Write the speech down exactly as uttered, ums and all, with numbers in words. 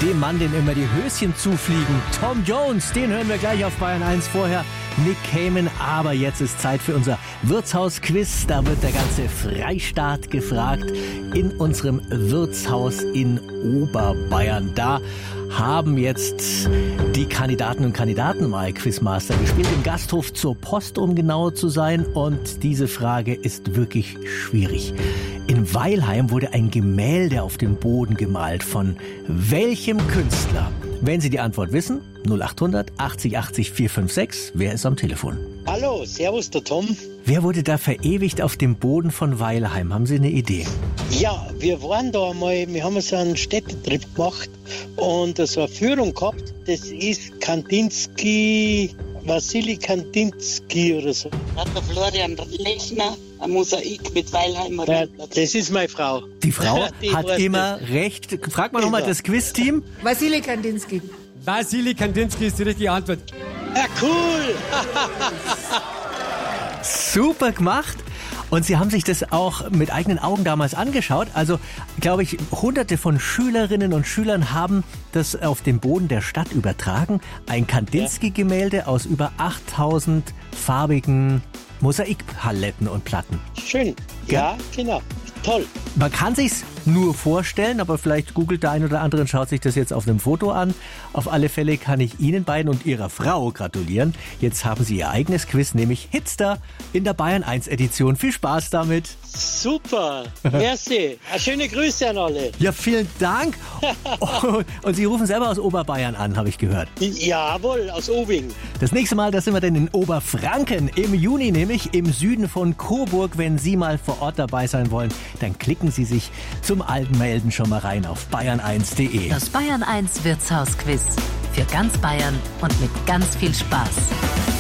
dem Mann, dem immer die Höschen zufliegen. Tom Jones, den hören wir gleich auf Bayern eins, vorher Nick Cayman. Aber jetzt ist Zeit für unser Wirtshaus-Quiz. Da wird der ganze Freistaat gefragt in unserem Wirtshaus in Oberbayern. Da haben jetzt die Kandidaten und Kandidaten mal Quizmaster gespielt, im Gasthof zur Post, um genauer zu sein. Und diese Frage ist wirklich schwierig. In Weilheim wurde ein Gemälde auf den Boden gemalt. Von welchem Künstler? Wenn Sie die Antwort wissen, null acht hundert achtzig achtzig vier fünf sechs. Wer ist am Telefon? Hallo, servus, der Tom. Wer wurde da verewigt auf dem Boden von Weilheim? Haben Sie eine Idee? Ja, wir waren da mal, wir haben so einen Städtetrip gemacht und so eine Führung gehabt. Das ist Kandinsky, Wassili Kandinsky oder so. Der Florian Lechner, ein Mosaik mit Weilheimer. Ja, das ist meine Frau. Die Frau Die hat weiß immer recht. Frag mal nochmal das Quiz-Team. Wassili Kandinsky. Wassili Kandinsky ist die richtige Antwort. Ja, cool. Super gemacht. Und Sie haben sich das auch mit eigenen Augen damals angeschaut. Also, glaube ich, hunderte von Schülerinnen und Schülern haben das auf den Boden der Stadt übertragen. Ein Kandinsky-Gemälde aus über achttausend farbigen Mosaikpaletten und Platten. Schön. Ja, genau. Toll. Man kann sich's nur vorstellen, aber vielleicht googelt der ein oder andere und schaut sich das jetzt auf einem Foto an. Auf alle Fälle kann ich Ihnen beiden und Ihrer Frau gratulieren. Jetzt haben Sie Ihr eigenes Quiz, nämlich Hitster in der Bayern eins Edition. Viel Spaß damit. Super. Merci. Schöne Grüße an alle. Ja, vielen Dank. Und Sie rufen selber aus Oberbayern an, habe ich gehört. Jawohl, aus Owing. Das nächste Mal, da sind wir denn in Oberfranken. Im Juni nämlich im Süden von Coburg. Wenn Sie mal vor Ort dabei sein wollen, dann klicken Sie sich zum Anmelden schon mal rein auf bayern eins punkt de. Das Bayern eins Wirtshaus-Quiz. Für ganz Bayern und mit ganz viel Spaß.